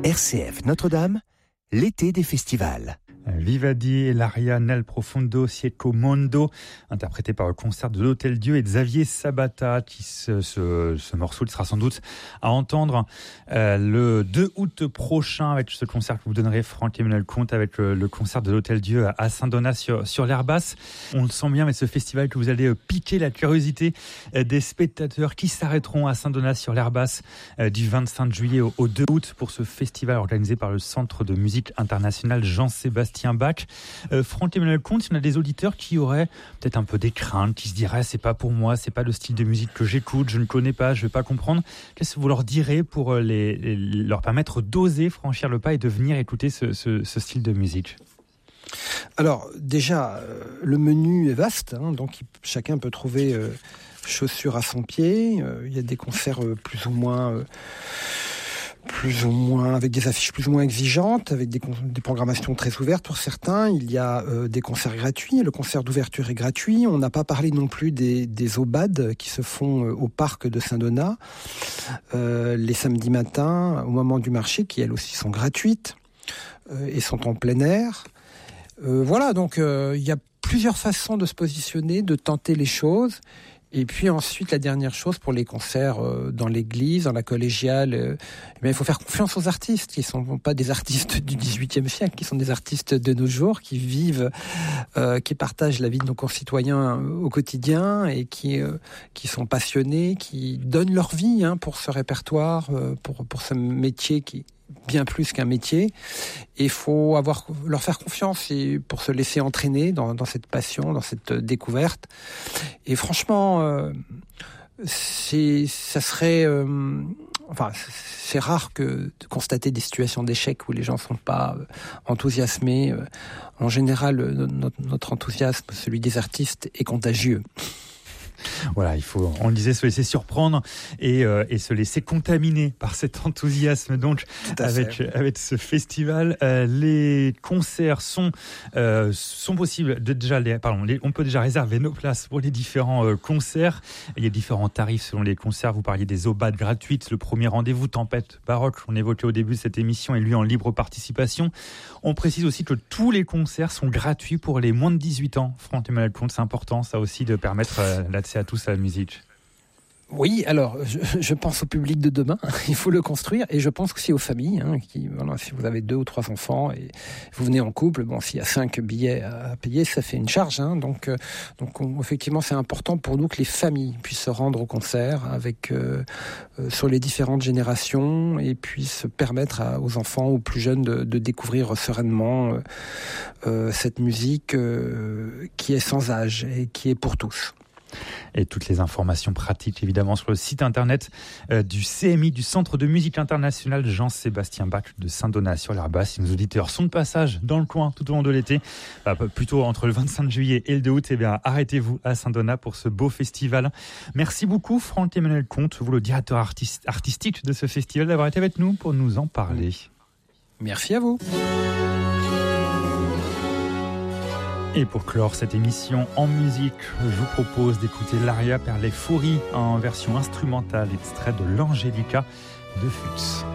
RCF Notre-Dame, l'été des festivals. Vivaldi et l'aria Nel Profondo Cieco Mondo, interprété par le concert de l'Hôtel-Dieu et Xavier Sabata, ce morceau qui sera sans doute à entendre le 2 août prochain avec ce concert que vous donnerez, Franck-Emmanuel Comte, avec le concert de l'Hôtel-Dieu à Saint-Donat sur l'Air Basse. On le sent bien avec ce festival que vous allez piquer la curiosité des spectateurs qui s'arrêteront à Saint-Donat sur l'Air Basse du 25 juillet au 2 août pour ce festival organisé par le Centre de musique international Jean-Sébastien Bach. Franck-Emmanuel Comte, il y en a des auditeurs qui auraient peut-être un peu des craintes, qui se diraient c'est pas pour moi, c'est pas le style de musique que j'écoute, je ne connais pas, je vais pas comprendre. Qu'est-ce que vous leur direz pour leur permettre d'oser franchir le pas et de venir écouter ce style de musique ? Alors déjà, le menu est vaste, donc chacun peut trouver chaussures à son pied. Il y a des concerts plus ou moins avec des affiches plus ou moins exigeantes, avec des programmations très ouvertes pour certains. Il y a des concerts gratuits. Le concert d'ouverture est gratuit. On n'a pas parlé non plus des aubades qui se font au parc de Saint-Donat les samedis matins au moment du marché, qui elles aussi sont gratuites et sont en plein air. Voilà, donc il y a plusieurs façons de se positionner, de tenter les choses. Et puis ensuite, la dernière chose pour les concerts dans l'église, dans la collégiale, il faut faire confiance aux artistes, qui ne sont pas des artistes du XVIIIe siècle, qui sont des artistes de nos jours, qui vivent, qui partagent la vie de nos concitoyens au quotidien et qui sont passionnés, qui donnent leur vie pour ce répertoire, pour ce métier qui bien plus qu'un métier, et il faut leur faire confiance et pour se laisser entraîner dans cette passion, dans cette découverte. Et franchement, c'est rare de constater des situations d'échec où les gens sont pas enthousiasmés. En général, notre enthousiasme, celui des artistes, est contagieux. Voilà, il faut, on le disait, se laisser surprendre et se laisser contaminer par cet enthousiasme donc avec ce festival. Les concerts sont possibles on peut déjà réserver nos places pour les différents concerts. Il y a différents tarifs selon les concerts. Vous parliez des aubades gratuites, le premier rendez-vous Tempête baroque, on évoquait au début de cette émission, et lui en libre participation. On précise aussi que tous les concerts sont gratuits pour les moins de 18 ans. Franck-Emmanuel Comte, c'est important ça aussi de permettre l'accès à tous à la musique. Oui, alors je pense au public de demain, il faut le construire, et je pense aussi aux familles, si vous avez 2 ou 3 enfants et vous venez en couple, s'il y a 5 billets à payer, ça fait une charge, donc effectivement c'est important pour nous que les familles puissent se rendre au concert sur les différentes générations et puissent permettre aux enfants, aux plus jeunes de découvrir sereinement cette musique qui est sans âge et qui est pour tous. Et toutes les informations pratiques, évidemment, sur le site internet du CMI, du Centre de musique international Jean-Sébastien Bach de Saint-Donat sur l'Air Basse. Si nos auditeurs sont de passage dans le coin tout au long de l'été, plutôt entre le 25 juillet et le 2 août, arrêtez-vous à Saint-Donat pour ce beau festival. Merci beaucoup, Franck-Emmanuel Comte, vous le directeur artistique de ce festival, d'avoir été avec nous pour nous en parler. Merci à vous. Et pour clore cette émission en musique, je vous propose d'écouter l'aria per le furi en version instrumentale, extrait de l'Angelica de Fuchs.